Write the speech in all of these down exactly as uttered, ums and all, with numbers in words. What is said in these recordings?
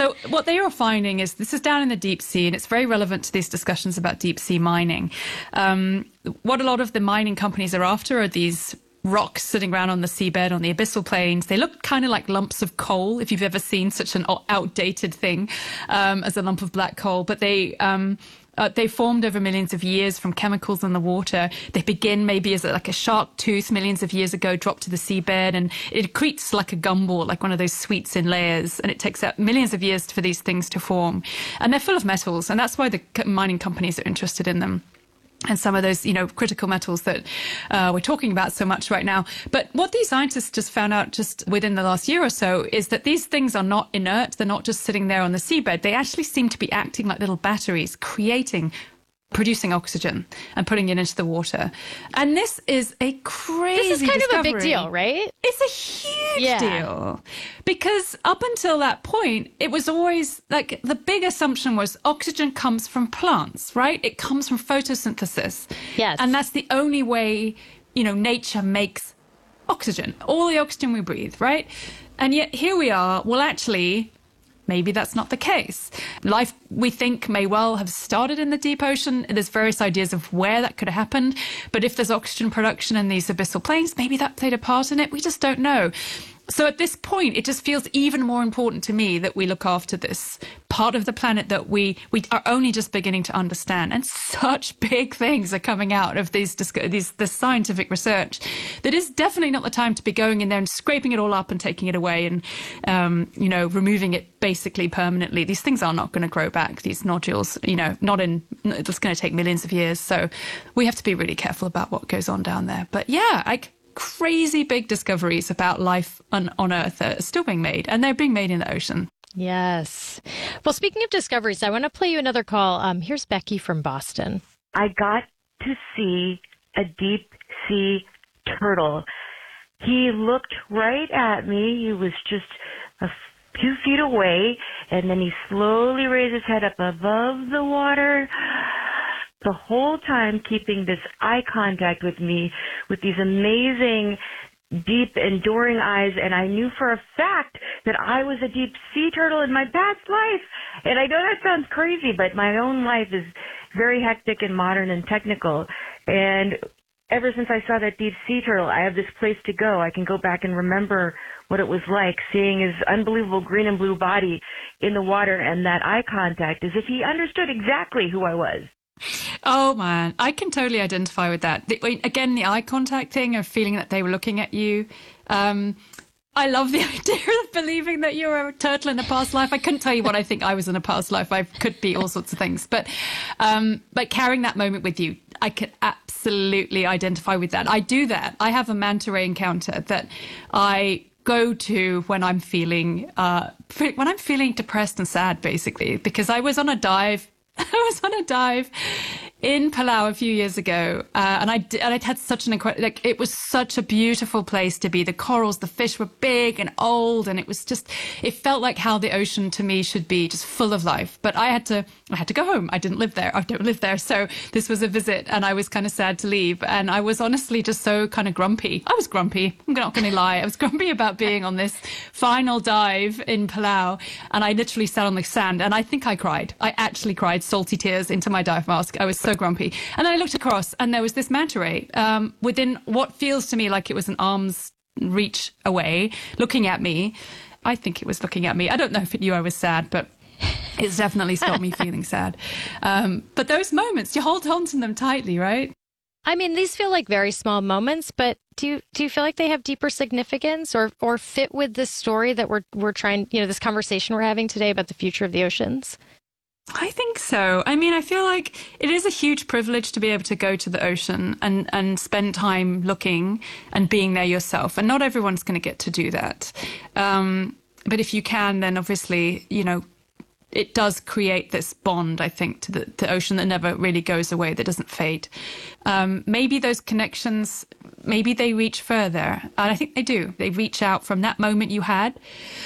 So what they are finding is this is down in the deep sea, and it's very relevant to these discussions about deep sea mining. Um, what a lot of the mining companies are after are these rocks sitting around on the seabed, on the abyssal plains. They look kind of like lumps of coal, if you've ever seen such an outdated thing um, as a lump of black coal. But they... Um, Uh, they formed over millions of years from chemicals in the water. They begin maybe as like a shark tooth millions of years ago, drop to the seabed, and it accretes like a gumball, like one of those sweets in layers. And it takes out millions of years for these things to form. And they're full of metals. And that's why the mining companies are interested in them. And some of those, you know, critical metals that uh, we're talking about so much right now. But what these scientists just found out just within the last year or so is that these things are not inert. They're not just sitting there on the seabed. They actually seem to be acting like little batteries, creating, producing oxygen and putting it into the water. And this is a crazy This is kind discovery. of a big deal, right? It's a huge Yeah. deal. Because up until that point, it was always like the big assumption was oxygen comes from plants, right? It comes from photosynthesis. Yes. And that's the only way, you know, nature makes oxygen, all the oxygen we breathe, right? And yet here we are. Well, actually, maybe that's not the case. Life, we think, may well have started in the deep ocean. There's various ideas of where that could have happened. But if there's oxygen production in these abyssal plains, maybe that played a part in it. We just don't know. So at this point, it just feels even more important to me that we look after this part of the planet that we, we are only just beginning to understand. And such big things are coming out of these, these this scientific research that is definitely not the time to be going in there and scraping it all up and taking it away and, um, you know, removing it basically permanently. These things are not going to grow back, these nodules, you know, not in, it's going to take millions of years. So we have to be really careful about what goes on down there. But yeah, I... crazy big discoveries about life on, on Earth are still being made, and they're being made in the ocean. Yes. Well, speaking of discoveries, I want to play you another call. Um, here's Becky from Boston. I got to see a deep sea turtle. He looked right at me. He was just a few feet away, and then he slowly raised his head up above the water, the whole time keeping this eye contact with me with these amazing, deep, enduring eyes. And I knew for a fact that I was a deep sea turtle in my past life. And I know that sounds crazy, but my own life is very hectic and modern and technical. And ever since I saw that deep sea turtle, I have this place to go. I can go back and remember what it was like seeing his unbelievable green and blue body in the water and that eye contact as if he understood exactly who I was. Oh, man, I can totally identify with that. The, again, the eye contact thing of feeling that they were looking at you. Um, I love the idea of believing that you were a turtle in a past life. I couldn't tell you what I think I was in a past life. I could be all sorts of things. But um, but carrying that moment with you, I can absolutely identify with that. I do that. I have a manta ray encounter that I go to when I'm feeling uh, when I'm feeling depressed and sad, basically, because I was on a dive. I was on a dive in Palau a few years ago, uh, and I did, and I'd had such an incredible, like, it was such a beautiful place to be. The corals, the fish were big and old, and it was just, it felt like how the ocean to me should be, just full of life. But I had to, I had to go home. I didn't live there. I don't live there. So this was a visit, and I was kind of sad to leave. And I was honestly just so kind of grumpy. I was grumpy. I'm not going to lie. I was grumpy about being on this final dive in Palau, and I literally sat on the sand, and I think I cried. I actually cried salty tears into my dive mask. I was so grumpy. And then I looked across, and there was this manta ray um, within what feels to me like it was an arm's reach away, looking at me. I think it was looking at me. I don't know if it knew I was sad, but it's definitely stopped me feeling sad. Um, but those moments, you hold on to them tightly, right? I mean, these feel like very small moments, but do you do you feel like they have deeper significance or or fit with this story that we're we're trying, you know, this conversation we're having today about the future of the oceans? I think so. I mean, I feel like it is a huge privilege to be able to go to the ocean and, and spend time looking and being there yourself. And not everyone's going to get to do that. Um, but if you can, then obviously, you know, it does create this bond, I think, to the, the ocean that never really goes away, that doesn't fade. Um, maybe those connections, maybe they reach further. And I think they do. They reach out from that moment you had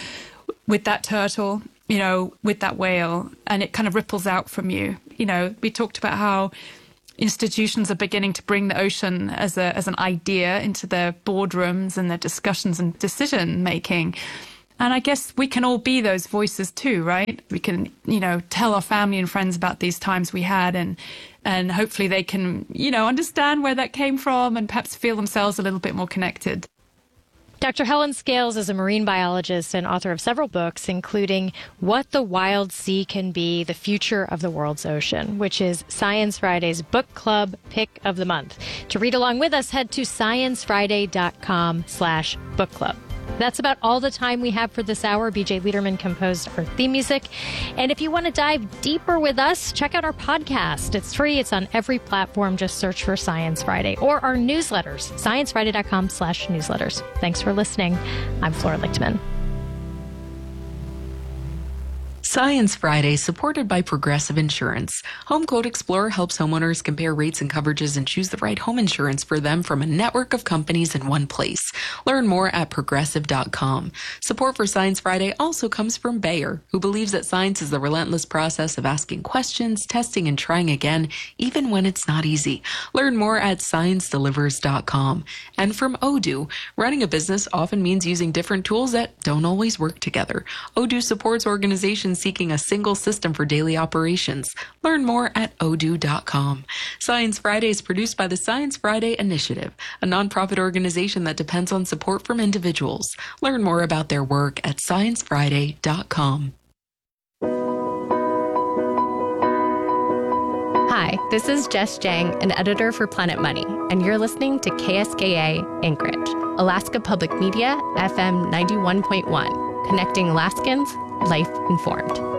with that turtle, you know, with that whale, and it kind of ripples out from you. You know, we talked about how institutions are beginning to bring the ocean as a as an idea into their boardrooms and their discussions and decision making. And I guess we can all be those voices too, right? We can, you know, tell our family and friends about these times we had, and and hopefully they can, you know, understand where that came from and perhaps feel themselves a little bit more connected. Doctor Helen Scales is a marine biologist and author of several books, including What the Wild Sea Can Be, The Future of the World's Ocean, which is Science Friday's book club pick of the month. To read along with us, head to sciencefriday.com slash book club. That's about all the time we have for this hour. B J Liederman composed our theme music. And if you want to dive deeper with us, check out our podcast. It's free. It's on every platform. Just search for Science Friday, or our newsletters, sciencefriday.com slash newsletters. Thanks for listening. I'm Flora Lichtman. Science Friday, supported by Progressive Insurance. Home Quote Explorer helps homeowners compare rates and coverages and choose the right home insurance for them from a network of companies in one place. Learn more at progressive dot com. Support for Science Friday also comes from Bayer, who believes that science is the relentless process of asking questions, testing, and trying again, even when it's not easy. Learn more at science delivers dot com. And from Odoo, running a business often means using different tools that don't always work together. Odoo supports organizations seeking a single system for daily operations. Learn more at odoo dot com. Science Friday is produced by the Science Friday Initiative, a nonprofit organization that depends on support from individuals. Learn more about their work at science friday dot com. Hi, this is Jess Jang, an editor for Planet Money, and you're listening to K S K A Anchorage, Alaska Public Media, F M ninety-one point one, connecting Alaskans, life informed.